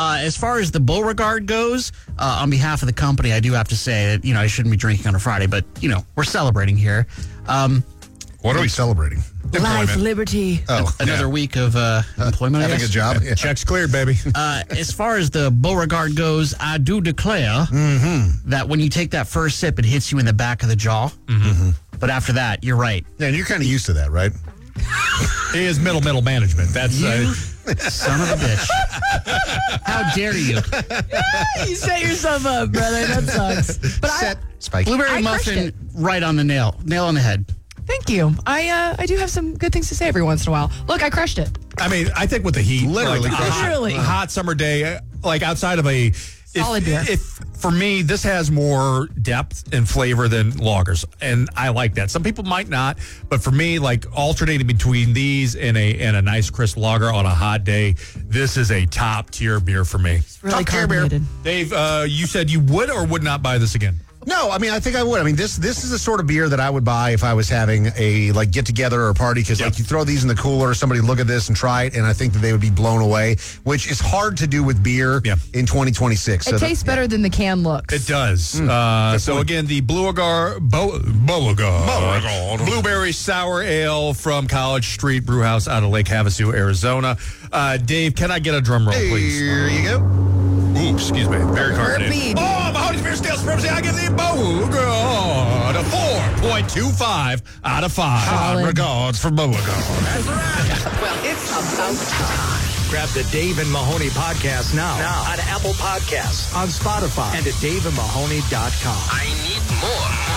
As far as the Beauregard goes, on behalf of the company, I do have to say that, I shouldn't be drinking on a Friday, but, we're celebrating here. What are we celebrating? Life, liberty. Another week of employment. Having a job. Yeah. Check's cleared, baby. As far as the Beauregard goes, I do declare that when you take that first sip, it hits you in the back of the jaw. Mm-hmm. But after that, you're right. Yeah, and you're kind of used to that, right? He is middle management. That's son of a bitch. How dare you? You set yourself up, brother. That sucks. But Spike. Blueberry I muffin right on the nail on the head. thank you. I do have some good things to say every once in a while. Look, I crushed it. I mean, I think with the heat, Literally like, crushed it. Literally. a hot summer day, like outside of a Solid beer. If for me, this has more depth and flavor than lagers, and I like that. Some people might not, but for me, like alternating between these and a nice crisp lager on a hot day, this is a top tier beer for me. Really Top tier beer. carbonated. Dave, you said you would or would not buy this again? No, I mean, I think I would. I mean, this is the sort of beer that I would buy if I was having a get together or a party, because Yep. you throw these in the cooler, somebody look at this and try it, and I think that they would be blown away, which is hard to do with beer Yep. in 2026. It tastes better than the can looks. It does. So again, the Beauregard Blueberry Sour Ale from College Street Brewhouse out of Lake Havasu, Arizona. Dave, can I get a drum roll, please? Here you go. Ooh, excuse me. Very carbonated. Repeat. Oh, Mahoney's Beer Stale Supremacy. I give the Beauregard a 4.25 out of 5. Solid. Regards for Beauregard. Well, it's about time. Grab the Dave and Mahoney podcast now on Apple Podcasts, on Spotify, and at daveandmahoney.com. I need more